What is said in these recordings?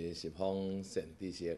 十方善知识，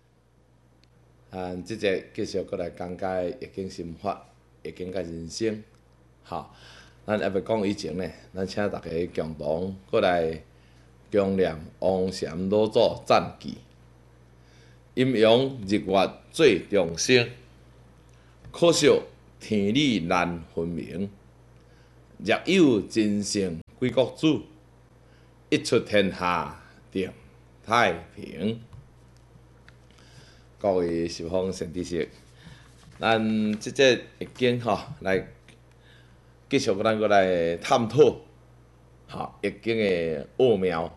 即节继续过来讲解易经心法、易经甲人生。咱还未讲以前呢，咱请大家共同过来共念王禅老祖赞记：阴阳日月做众生，可惜天理难分明。若有真圣几国主，一出天下定太平。各位十方善知识，咱即节易经来继续咱来探讨易经的奥妙。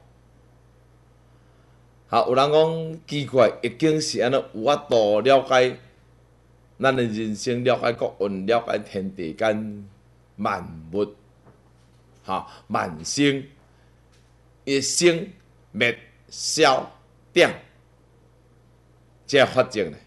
有人讲奇怪，易经是安怎有法度了解咱的人生，了解国运，了解天地间万物，万生一生灭消定，这法则呢？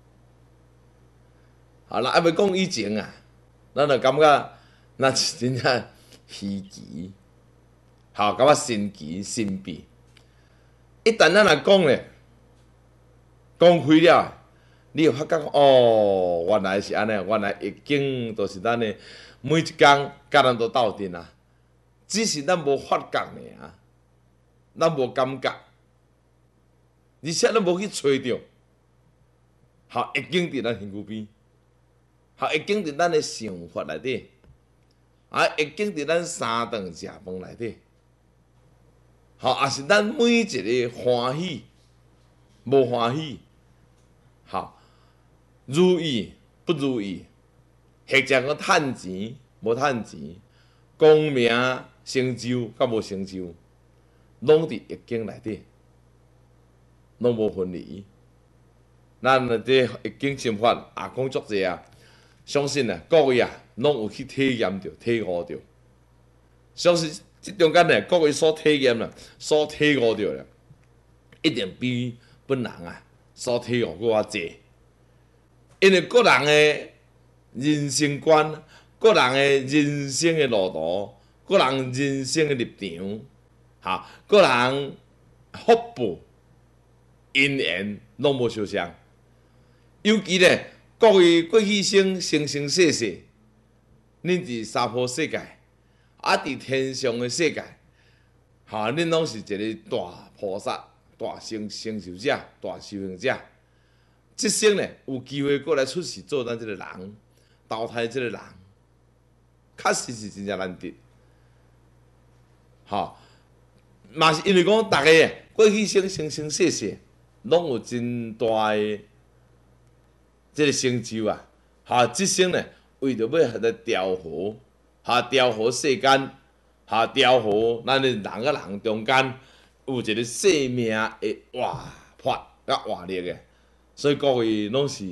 咱还未讲以前啊，咱就感觉那是真正稀奇，感觉神奇神秘。一旦咱来讲咧，讲开了，你就发觉哦，原来是安尼，原来易经就是咱的每一工甲咱都斗阵啊，只是咱无发觉尔，咱无感觉，而且咱无去找着。易经伫咱身躯边，易经伫咱的想法内底，易经伫咱三顿食饭内底，也是咱每一个欢喜、无欢喜，如意不如意，或者讲趁钱无趁钱，功名成就甲无成就，拢伫易经内底，拢无分离。咱这易经心法也讲足济啊，相信各位拢有去体验着、体悟着。相信即中间各位所体验所体悟着一定比本人所体悟搁较济。因为个人的人生观、个人的人生的路途、个人人生的立场，个人福报、因缘拢无相像。尤其各位过去生生世世，恁伫娑婆世界，伫天上的世界，恁拢是一个大菩萨、大成就者、大修行者。即生有机会过来出世做咱即个人，投胎即个人，确实是真正难得。嘛是因为讲大家过去生生世世，拢有真大的即个成就即生为着要来调和，调和世间，调和咱的人甲人中间有一个生命的活法甲活力的，所以各位拢是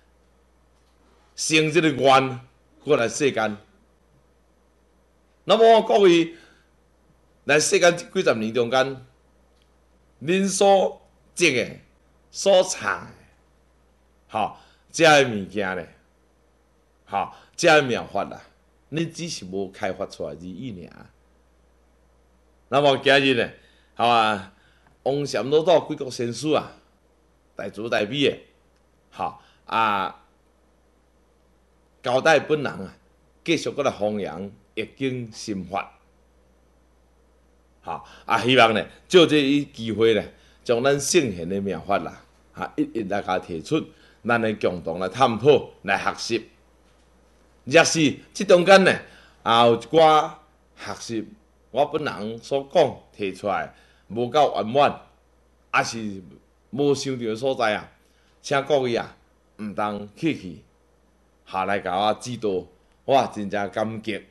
生即个愿过来世间。那么各位来世间几十年中间，恁所种的、所产的，这个物件咧，这个妙法你只是无开发出来而已尔。那么今日呢，王禅老祖几国先师大慈大悲的，交代本人继续过来弘扬易经心法，希望呢，借这一机会呢，将咱圣贤的妙法一一来甲提出。咱来共同来探讨、来学习。若是即中间呢，有一寡学习，我本人所讲提出来无够圆满，也是无想到的所在请各位毋通客气，来甲我指导，我真正感激。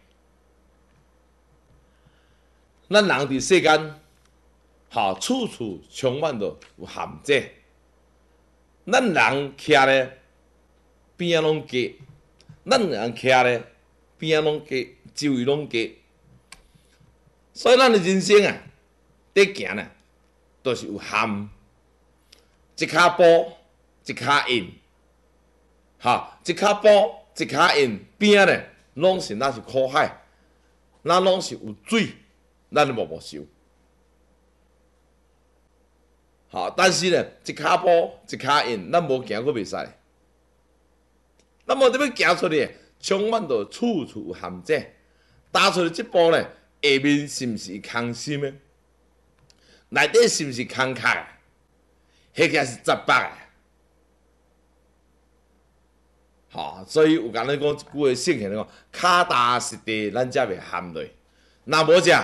咱人伫世间，处处充满着有陷阱。咱人徛咧边仔拢假，咱人徛咧边仔拢假，周围拢假，所以咱的人生伫行呢，都是有陷，一骹步一骹印，一骹步一骹印，边仔拢是那是苦海，咱拢是有水，咱无受。 但是呢，一骹步一骹印，咱无行过袂使。咱无得要行出去，充满着处处有陷阱。踏出去即步呢，下面是毋是空心的？内底是毋是空壳的？迄个是杂白的。所以有甲咱讲一句话，圣贤讲：脚踏实地，咱才袂陷落。若无只